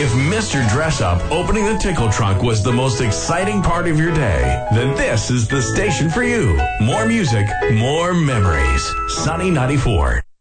If Mr. Dress Up opening the Tickle Trunk was the most exciting part of your day, then this is the station for you. More music, more memories. Sunny 94.